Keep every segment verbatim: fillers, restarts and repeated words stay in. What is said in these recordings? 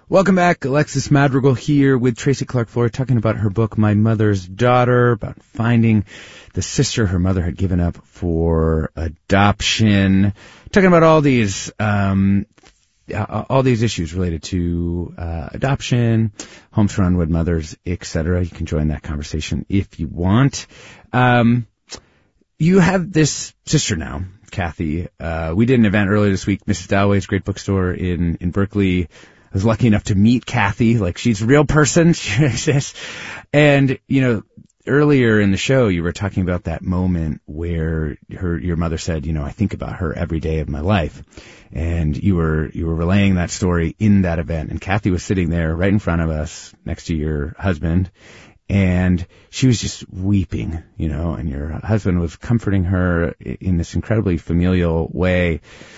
Welcome back. Alexis Madrigal here with Tracy Clark Floyd talking about her book, My Mother's Daughter, about finding the sister her mother had given up for adoption. Talking about all these, um, all these issues related to uh, adoption, homes for unwed mothers, et cetera. You can join that conversation if you want. Um, you have this sister now, Kathy. Uh, we did an event earlier this week, Missus Dalloway's great bookstore in, in Berkeley. I was lucky enough to meet Kathy. Like, she's a real person. She exists. And, you know, earlier in the show, you were talking about that moment where her, your mother said, you know, I think about her every day of my life. And you were, you were relaying that story in that event. And Kathy was sitting there right in front of us next to your husband. And she was just weeping, you know, and your husband was comforting her in this incredibly familial way.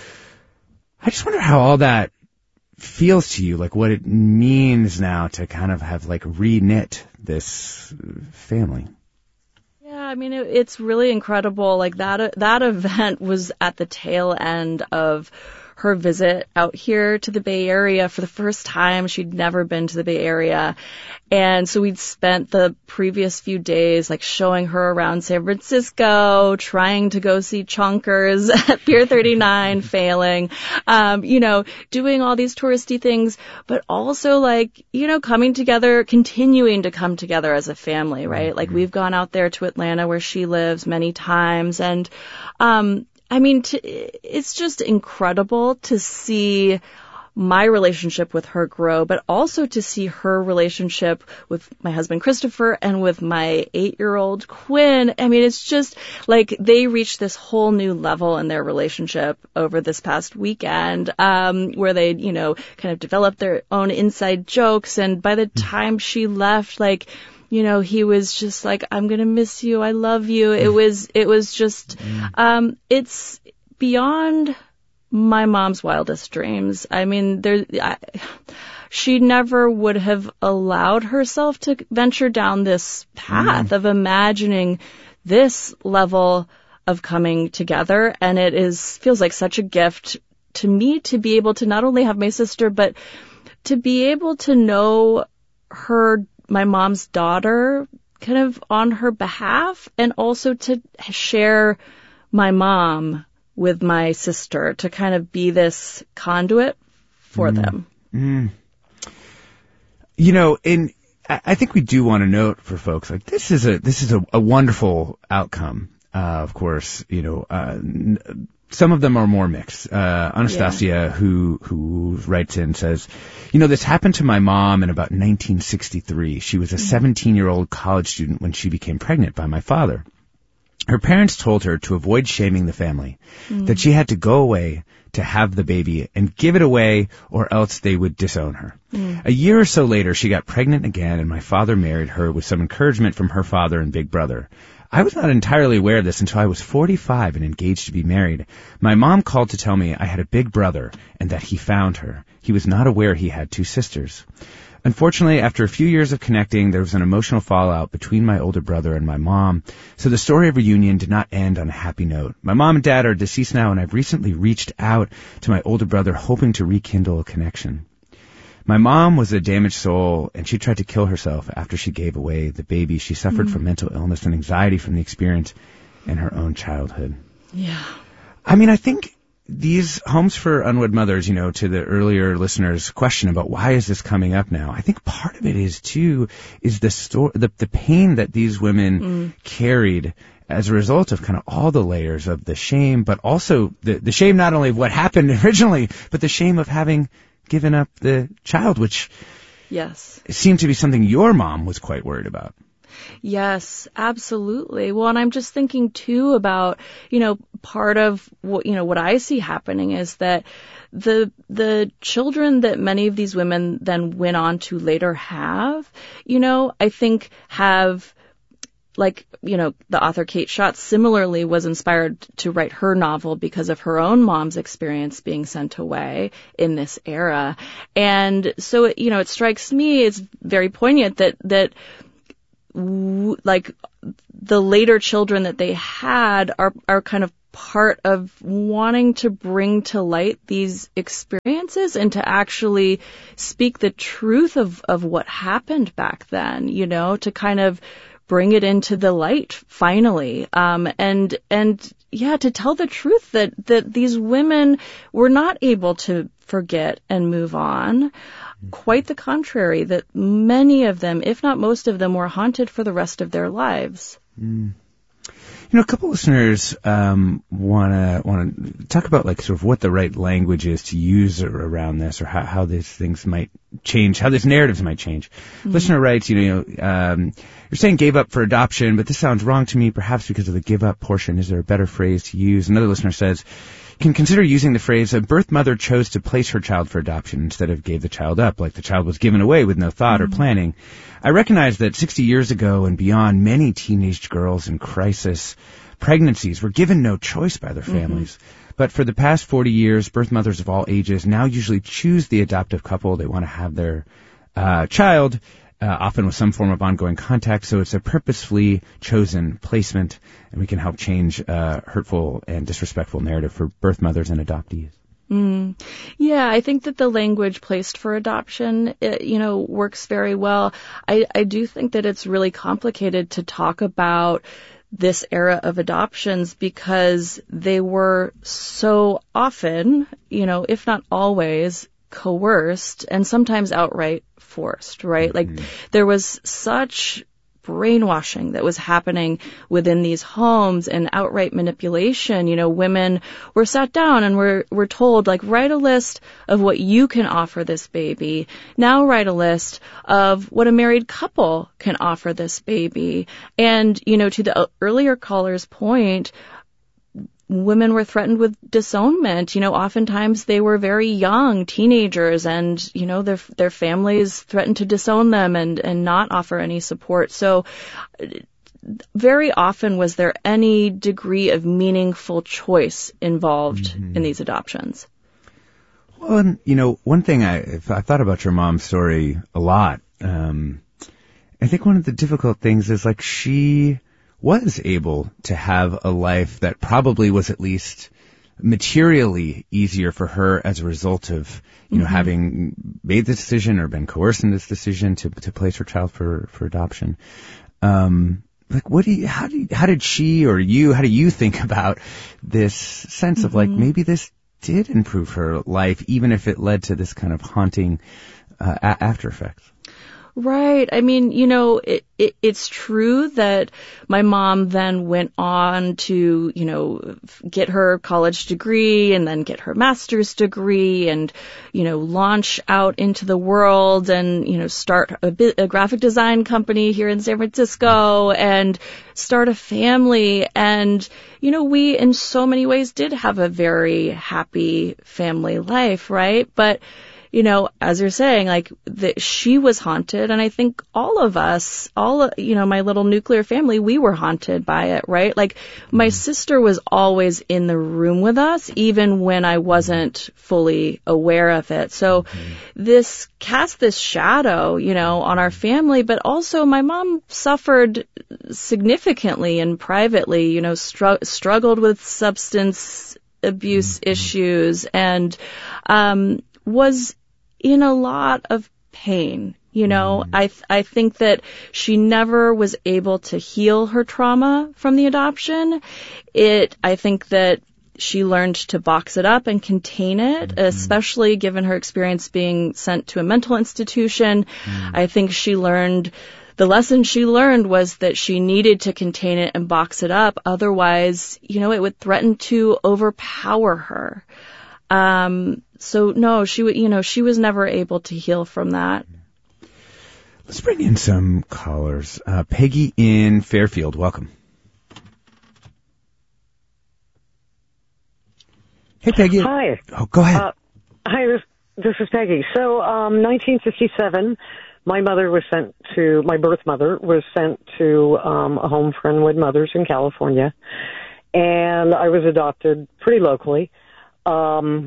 I just wonder how all that feels to you, like what it means now to kind of have like re-knit this family. Yeah, I mean, it, it's really incredible. Like that, that event was at the tail end of her visit out here to the Bay Area for the first time. She'd never been to the Bay Area. And so we'd spent the previous few days like showing her around San Francisco, trying to go see Chonkers at Pier thirty-nine, failing, um, you know, doing all these touristy things, but also like, you know, coming together, continuing to come together as a family, right? Like we've gone out there to Atlanta where she lives many times. And, um, I mean, to, it's just incredible to see my relationship with her grow, but also to see her relationship with my husband Christopher and with my eight-year-old Quinn. I mean, it's just like they reached this whole new level in their relationship over this past weekend, um, where they, you know, kind of developed their own inside jokes. And by the time she left, like, you know, he was just like, I'm going to miss you. I love you. It was, it was just, um, it's beyond my mom's wildest dreams. I mean, there, I, she never would have allowed herself to venture down this path mm. of imagining this level of coming together. And it is, feels like such a gift to me to be able to not only have my sister, but to be able to know her, my mom's daughter, kind of on her behalf, and also to share my mom with my sister, to kind of be this conduit for mm. them. Mm. You know, and I think we do want to note for folks, like this is a this is a, a wonderful outcome. Uh, of course, you know, uh, n- some of them are more mixed. Uh, Anastasia, yeah. who who writes in, says, you know, this happened to my mom in about nineteen sixty-three. She was a seventeen-year-old college student when she became pregnant by my father. Her parents told her to avoid shaming the family, mm. that she had to go away to have the baby and give it away or else they would disown her. Mm. A year or so later, she got pregnant again and my father married her with some encouragement from her father and big brother. I was not entirely aware of this until I was forty-five and engaged to be married. My mom called to tell me I had a big brother and that he found her. He was not aware he had two sisters. Unfortunately, after a few years of connecting, there was an emotional fallout between my older brother and my mom, so the story of reunion did not end on a happy note. My mom and dad are deceased now, and I've recently reached out to my older brother hoping to rekindle a connection. My mom was a damaged soul, and she tried to kill herself after she gave away the baby. She suffered mm-hmm. from mental illness and anxiety from the experience in her own childhood. Yeah. I mean, I think these homes for unwed mothers, you know, to the earlier listeners' question about why is this coming up now, I think part of it is, too, is the sto- the, the pain that these women mm. carried as a result of kind of all the layers of the shame, but also the, the shame not only of what happened originally, but the shame of having given up the child, which yes, seemed to be something your mom was quite worried about. Yes, absolutely. Well, and I'm just thinking too about, you know, part of what, you know, what I see happening is that the, the children that many of these women then went on to later have, you know, I think have, like, you know, the author Kate Schatz similarly was inspired to write her novel because of her own mom's experience being sent away in this era. And so, you know, it strikes me as very poignant that, that, like the later children that they had are are kind of part of wanting to bring to light these experiences experiences and to actually speak the truth of, of what happened back then, you know, to kind of bring it into the light finally. Um, and, and yeah, to tell the truth that, that these women were not able to forget and move on. Quite the contrary, that many of them, if not most of them, were haunted for the rest of their lives. Mm. You know, a couple listeners um, want to want to talk about like sort of what the right language is to use around this, or how, how these things might change, how these narratives might change. Mm-hmm. Listener writes, you know, um, you're saying gave up for adoption, but this sounds wrong to me, perhaps because of the give up portion. Is there a better phrase to use? Another listener says, can consider using the phrase, a birth mother chose to place her child for adoption instead of gave the child up, like the child was given away with no thought mm-hmm. or planning. I recognize that sixty years ago and beyond, many teenage girls in crisis pregnancies were given no choice by their families. Mm-hmm. But for the past forty years, birth mothers of all ages now usually choose the adoptive couple they want to have their uh, child, uh, often with some form of ongoing contact. So it's a purposefully chosen placement, and we can help change uh, hurtful and disrespectful narrative for birth mothers and adoptees. Mm. Yeah, I think that the language placed for adoption, it, you know, works very well. I, I do think that it's really complicated to talk about this era of adoptions because they were so often, you know, if not always, coerced and sometimes outright forced, right? Mm-hmm. Like there was such brainwashing that was happening within these homes and outright manipulation. You know, women were sat down and were, were told, like, write a list of what you can offer this baby. Now write a list of what a married couple can offer this baby. And, you know, to the earlier caller's point, women were threatened with disownment. You know, oftentimes they were very young teenagers and, you know, their their families threatened to disown them and, and not offer any support. So very often was there any degree of meaningful choice involved mm-hmm. in these adoptions. Well, and, you know, one thing I, if I thought about your mom's story a lot. Um, I think one of the difficult things is like she was able to have a life that probably was at least materially easier for her as a result of, you know, mm-hmm. having made this decision or been coerced in this decision to to place her child for, for adoption. Um, like, what do you, how do you, how did she or you, how do you think about this sense mm-hmm. of like, maybe this did improve her life, even if it led to this kind of haunting uh, a- after effects? Right. I mean, you know, it, it, it's true that my mom then went on to, you know, get her college degree and then get her master's degree and, you know, launch out into the world and, you know, start a, bit, a graphic design company here in San Francisco and start a family. And, you know, we in so many ways did have a very happy family life, right? But you know, as you're saying, like, that she was haunted, and I think all of us, all, you know, my little nuclear family, we were haunted by it, right? Like, my sister was always in the room with us, even when I wasn't fully aware of it. So mm-hmm. this cast this shadow, you know, on our family, but also my mom suffered significantly and privately, you know, str- struggled with substance abuse mm-hmm. issues and um was in a lot of pain. You know, mm. I th- I think that she never was able to heal her trauma from the adoption. It, I think that she learned to box it up and contain it, mm-hmm. especially given her experience being sent to a mental institution. Mm. I think she learned, the lesson she learned was that she needed to contain it and box it up. Otherwise, you know, it would threaten to overpower her. Um, so no, she w- you know, she was never able to heal from that. Let's bring in some callers. Uh, Peggy in Fairfield, welcome. Hey, Peggy. Hi. Oh, go ahead. Uh, hi, this, this is Peggy. So, um, nineteen fifty-seven, my mother was sent to, my birth mother was sent to, um, a home for unwed mothers in California. And I was adopted pretty locally. Um,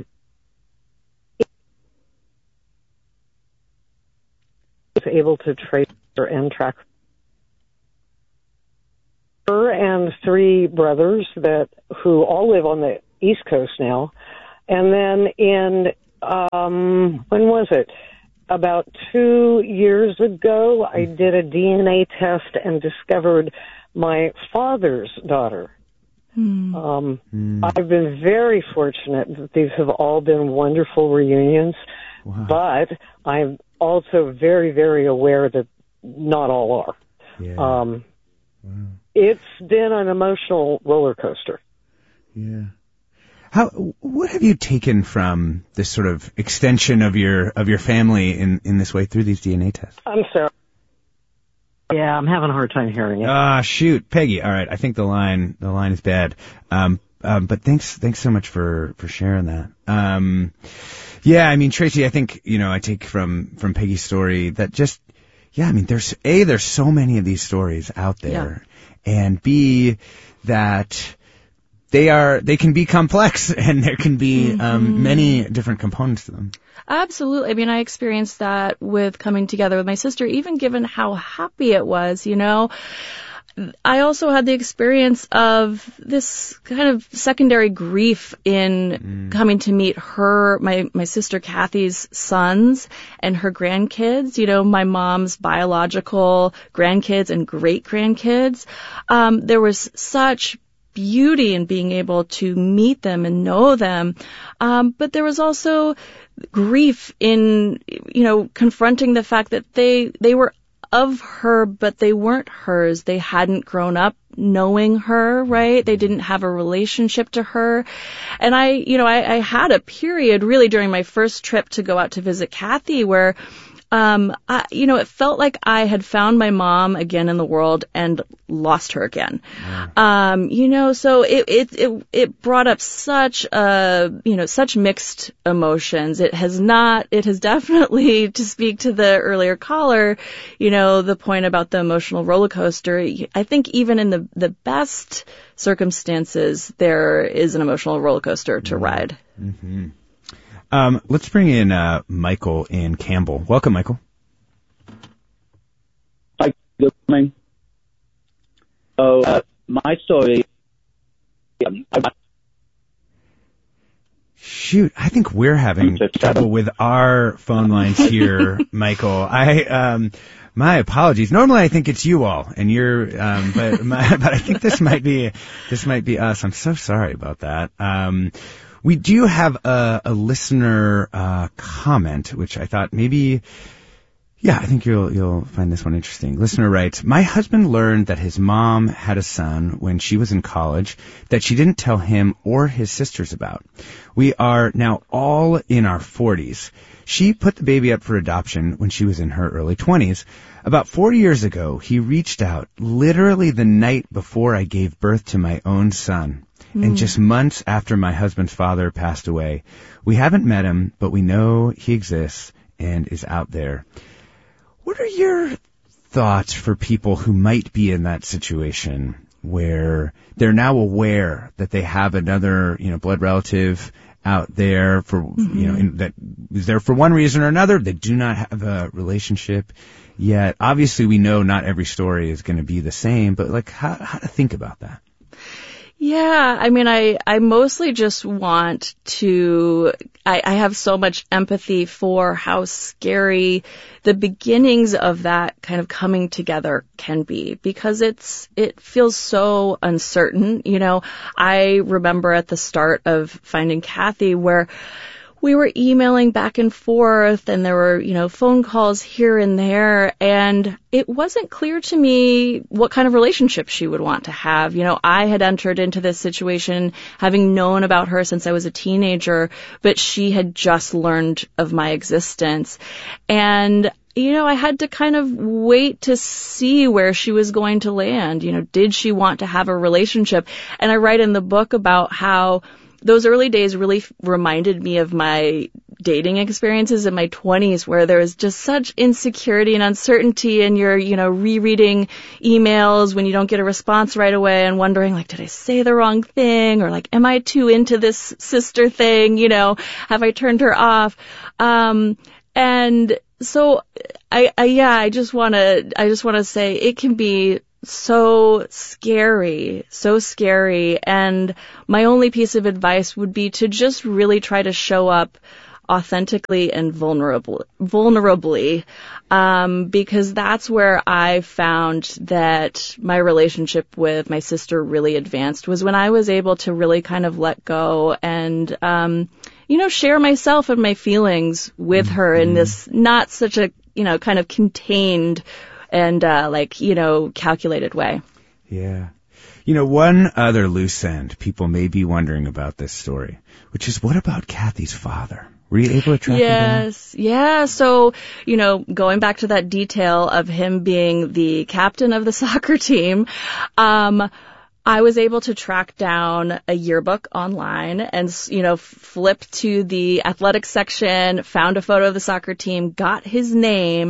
was able to trace her and track her and three brothers that who all live on the East Coast now. And then in um, when was it? About two years ago, I did a D N A test and discovered my father's daughter. Hmm. Um, Mm. I've been very fortunate that these have all been wonderful reunions, Wow. but I'm also very, very aware that not all are. Yeah. Um, Wow. it's been an emotional roller coaster. Yeah. How? What have you taken from this sort of extension of your of your family in in this way through these D N A tests? I'm sorry. Yeah, I'm having a hard time hearing it. Ah, shoot, Peggy. All right, I think the line the line is bad. Um, um, but thanks thanks so much for for sharing that. Um, yeah, I mean, Tracy, I think you know I take from from Peggy's story that just yeah, I mean, there's a there's so many of these stories out there, yeah. And B that they are they can be complex and there can be mm-hmm. um, many different components to them. Absolutely. I mean, I experienced that with coming together with my sister, even given how happy it was, you know. I also had the experience of this kind of secondary grief in mm. coming to meet her, my, my sister Kathy's sons and her grandkids, you know, my mom's biological grandkids and great-grandkids. Um, there was such beauty in being able to meet them and know them. Um, but there was also grief in, you know, confronting the fact that they, they were of her, but they weren't hers. They hadn't grown up knowing her, right? They didn't have a relationship to her. And I, you know, I, I had a period really during my first trip to go out to visit Kathy where Um, I, you know, it felt like I had found my mom again in the world and lost her again. Yeah. Um, you know, so it, it, it, it brought up such, uh, you know, such mixed emotions. It has not, it has definitely, to speak to the earlier caller, you know, the point about the emotional roller coaster. I think even in the, the best circumstances, there is an emotional roller coaster to mm-hmm. ride. Mm-hmm. Um, let's bring in uh, Michael in Campbell. Welcome, Michael. Hi, good morning. So, uh, my story... Um, I... Shoot, I think we're having trouble with our phone lines here, Michael. I, um, my apologies. Normally I think it's you all, and you're, um, but, my, but I think this might be, this might be us. I'm so sorry about that. Um, We do have a, a listener uh, comment, which I thought maybe, yeah, I think you'll you'll find this one interesting. Listener writes, my husband learned that his mom had a son when she was in college that she didn't tell him or his sisters about. We are now all in our forties. She put the baby up for adoption when she was in her early twenties. About four years ago, he reached out literally the night before I gave birth to my own son. And just months after my husband's father passed away. We haven't met him, but we know he exists and is out there. What are your thoughts for people who might be in that situation where they're now aware that they have another, you know, blood relative out there for, mm-hmm. you know, in, that is there for one reason or another? They do not have a relationship yet. Obviously, we know not every story is going to be the same, but like how, how to think about that? Yeah, I mean, I, I mostly just want to, I, I have so much empathy for how scary the beginnings of that kind of coming together can be, because it's, it feels so uncertain. You know, I remember at the start of finding Kathy where we were emailing back and forth and there were, you know, phone calls here and there, and it wasn't clear to me what kind of relationship she would want to have. You know, I had entered into this situation having known about her since I was a teenager, but she had just learned of my existence. And you know, I had to kind of wait to see where she was going to land. You know, did she want to have a relationship? And I write in the book about how those early days really f- reminded me of my dating experiences in my twenties, where there was just such insecurity and uncertainty, and you're, you know, rereading emails when you don't get a response right away and wondering, like, did I say the wrong thing? Or like, am I too into this sister thing? You know, have I turned her off? Um, and so I, I, yeah, I just want to, I just want to say it can be so scary, so scary. And my only piece of advice would be to just really try to show up authentically and vulnerably, vulnerably, um, because that's where I found that my relationship with my sister really advanced, was when I was able to really kind of let go and, um, you know, share myself and my feelings with her in this not such a, you know, kind of contained and, uh, like, you know, calculated way. Yeah. You know, one other loose end people may be wondering about this story, which is, what about Kathy's father? Were you able to track him down? Yes, yeah. So, you know, going back to that detail of him being the captain of the soccer team, um, I was able to track down a yearbook online and, you know, flip to the athletics section, found a photo of the soccer team, got his name.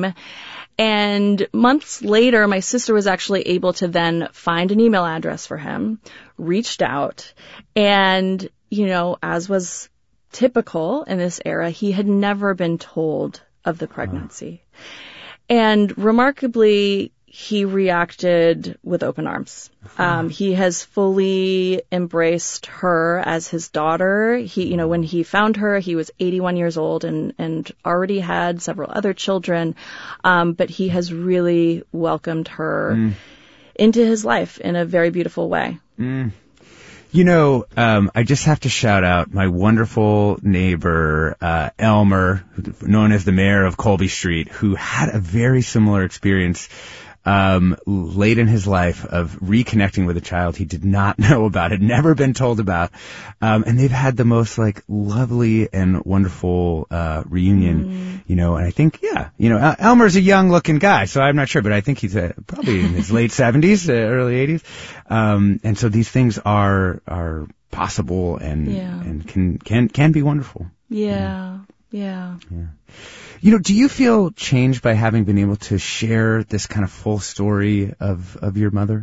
And months later, my sister was actually able to then find an email address for him, reached out, and, you know, as was typical in this era, he had never been told of the pregnancy. Oh. And remarkably, he reacted with open arms. Um, he has fully embraced her as his daughter. He, you know, when he found her, he was eighty-one years old and, and already had several other children. Um, but he has really welcomed her mm. into his life in a very beautiful way. Mm. You know, um, I just have to shout out my wonderful neighbor, uh, Elmer, known as the mayor of Colby Street, who had a very similar experience Um, late in his life of reconnecting with a child he did not know about, had never been told about. Um, and they've had the most like lovely and wonderful, uh, reunion, mm. you know, and I think, yeah, you know, El- Elmer's a young looking guy, so I'm not sure, but I think he's uh, probably in his late seventies, uh, early eighties. Um, and so these things are, are possible and, yeah. and can, can, can be wonderful. Yeah. Yeah. Yeah. You know, do you feel changed by having been able to share this kind of full story of, of your mother?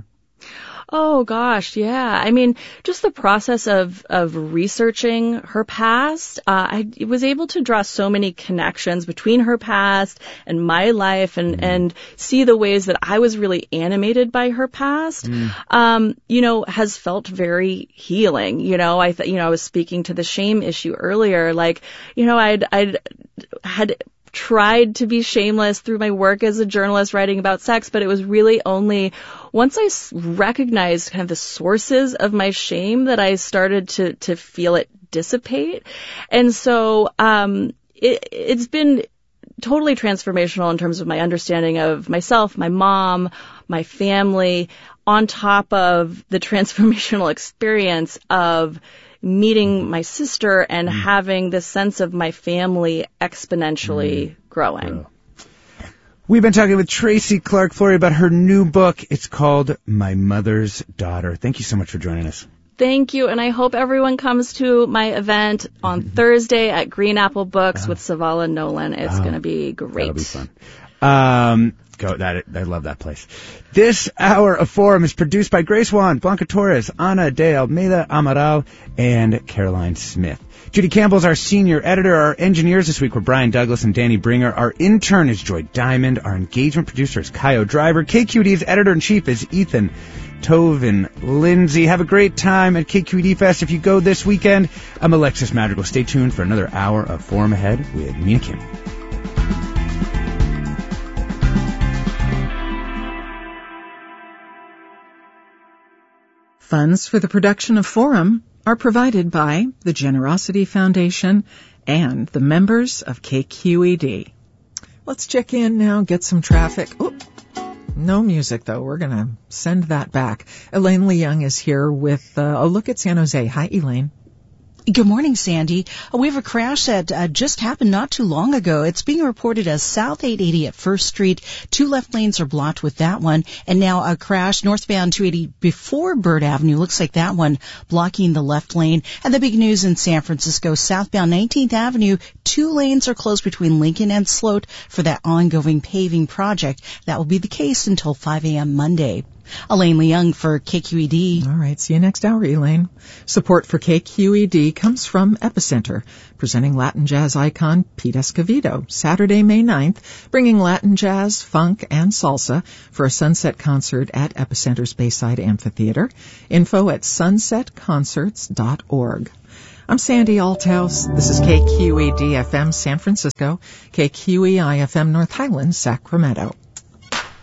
Oh gosh, yeah. I mean, just the process of, of researching her past, uh, I was able to draw so many connections between her past and my life and, mm. and see the ways that I was really animated by her past, mm. um, you know, has felt very healing. You know, I th- you know, I was speaking to the shame issue earlier, like, you know, I'd, I'd had tried to be shameless through my work as a journalist writing about sex, but it was really only once I recognized kind of the sources of my shame that I started to, to feel it dissipate. And so, um, it, it's been totally transformational in terms of my understanding of myself, my mom, my family, on top of the transformational experience of meeting my sister and mm. having this sense of my family exponentially mm. growing. Wow. We've been talking with Tracy Clark-Flory about her new book. It's called My Mother's Daughter. Thank you so much for joining us. Thank you, and I hope everyone comes to my event on mm-hmm. Thursday at Green Apple Books oh. with Savala Nolan. It's oh. going to be great. That'll be fun. Um, Go, that, I love that place. This hour of Forum is produced by Grace Wan, Blanca Torres, Ana de Almeida Amaral, and Caroline Smith. Judy Campbell's our senior editor. Our engineers this week were Brian Douglas and Danny Bringer. Our intern is Joy Diamond. Our engagement producer is Kyo Driver. K Q E D's editor-in-chief is Ethan Tovin Lindsay. Have a great time at K Q E D Fest. If you go this weekend, I'm Alexis Madrigal. Stay tuned for another hour of Forum Ahead with Mina Kim. Funds for the production of Forum are provided by the Generosity Foundation and the members of K Q E D. Let's check in now, get some traffic. Oop. No music, though. We're going to send that back. Elaine Leung is here with uh, a look at San Jose. Hi, Elaine. Good morning, Sandy. Uh, we have a crash that uh, just happened not too long ago. It's being reported as South eight eighty at First Street. Two left lanes are blocked with that one. And now a crash northbound two eighty before Bird Avenue. Looks like that one blocking the left lane. And the big news in San Francisco, southbound nineteenth Avenue, two lanes are closed between Lincoln and Sloat for that ongoing paving project. That will be the case until five a.m. Monday. Elaine Leung for K Q E D. All right, see you next hour, Elaine. Support for K Q E D comes from Epicenter, presenting Latin jazz icon Pete Escovedo, Saturday, May ninth, bringing Latin jazz, funk, and salsa for a sunset concert at Epicenter's Bayside Amphitheater. Info at sunset concerts dot org. I'm Sandy Althouse. This is K Q E D F M San Francisco, K Q E I F M North Highlands, Sacramento.